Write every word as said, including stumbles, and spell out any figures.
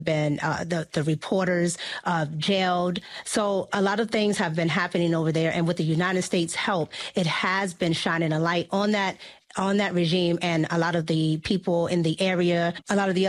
been uh, the, the reporters uh, jailed. So a lot of things have been happening over there. And with the United States' help, it has been shining a light on that on that regime and a lot of the people in the area, a lot of the